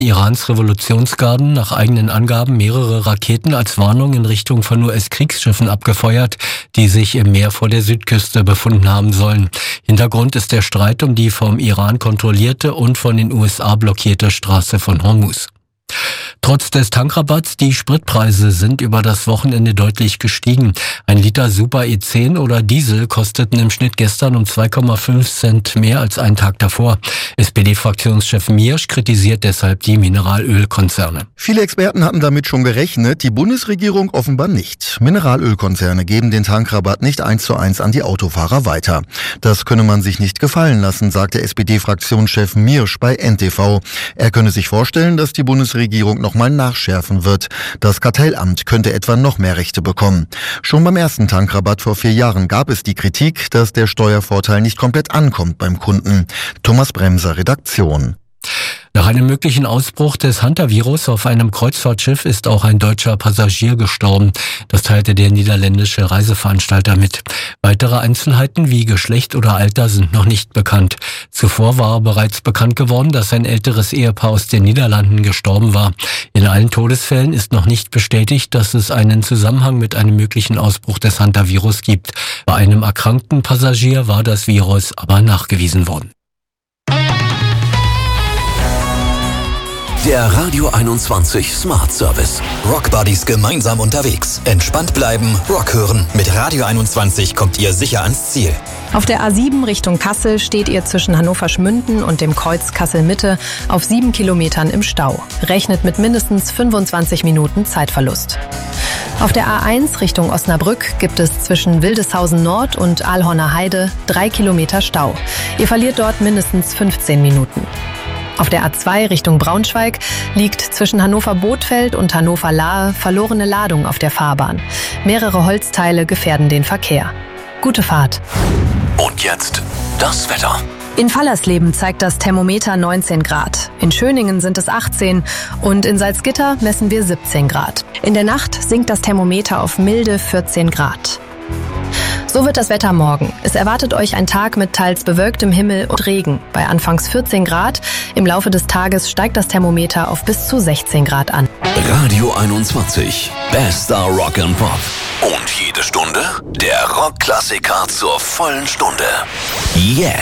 Irans Revolutionsgarden nach eigenen Angaben mehrere Raketen als Warnung in Richtung von US-Kriegsschiffen abgefeuert, die sich im Meer vor der Südküste befunden haben sollen. Hintergrund ist der Streit um die vom Iran kontrollierte und von den USA blockierte Straße von Hormuz. Trotz des Tankrabatts, die Spritpreise sind über das Wochenende deutlich gestiegen. Ein Liter Super E10 oder Diesel kosteten im Schnitt gestern um 2,5 Cent mehr als einen Tag davor. SPD-Fraktionschef Miersch kritisiert deshalb die Mineralölkonzerne. Viele Experten hatten damit schon gerechnet, die Bundesregierung offenbar nicht. Mineralölkonzerne geben den Tankrabatt nicht 1:1 an die Autofahrer weiter. Das könne man sich nicht gefallen lassen, sagte SPD-Fraktionschef Miersch bei NTV. Er könne sich vorstellen, dass die Bundesregierung nochmal nachschärfen wird. Das Kartellamt könnte etwa noch mehr Rechte bekommen. Schon beim ersten Tankrabatt vor 4 Jahren gab es die Kritik, dass der Steuervorteil nicht komplett ankommt beim Kunden. Thomas Bremser, Redaktion. Nach einem möglichen Ausbruch des Hantavirus auf einem Kreuzfahrtschiff ist auch ein deutscher Passagier gestorben. Das teilte der niederländische Reiseveranstalter mit. Weitere Einzelheiten wie Geschlecht oder Alter sind noch nicht bekannt. Zuvor war bereits bekannt geworden, dass ein älteres Ehepaar aus den Niederlanden gestorben war. In allen Todesfällen ist noch nicht bestätigt, dass es einen Zusammenhang mit einem möglichen Ausbruch des Hantavirus gibt. Bei einem erkrankten Passagier war das Virus aber nachgewiesen worden. Der Radio 21 Smart Service. Rock Buddies gemeinsam unterwegs. Entspannt bleiben, Rock hören. Mit Radio 21 kommt ihr sicher ans Ziel. Auf der A7 Richtung Kassel steht ihr zwischen Hannover-Schmünden und dem Kreuz Kassel-Mitte auf 7 Kilometern im Stau. Rechnet mit mindestens 25 Minuten Zeitverlust. Auf der A1 Richtung Osnabrück gibt es zwischen Wildeshausen Nord und Aalhorner Heide 3 Kilometer Stau. Ihr verliert dort mindestens 15 Minuten. Auf der A2 Richtung Braunschweig liegt zwischen Hannover-Bothfeld und Hannover-Lahe verlorene Ladung auf der Fahrbahn. Mehrere Holzteile gefährden den Verkehr. Gute Fahrt. Und jetzt das Wetter. In Fallersleben zeigt das Thermometer 19 Grad. In Schöningen sind es 18 und in Salzgitter messen wir 17 Grad. In der Nacht sinkt das Thermometer auf milde 14 Grad. So wird das Wetter morgen. Es erwartet euch ein Tag mit teils bewölktem Himmel und Regen. Bei anfangs 14 Grad. Im Laufe des Tages steigt das Thermometer auf bis zu 16 Grad an. Radio 21. Bester Rock and Pop. Und jede Stunde der Rockklassiker zur vollen Stunde. Yeah.